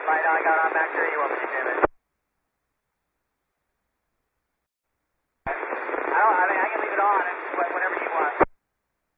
Right now I got on back there. You want me to do it? I mean, I can leave it on whenever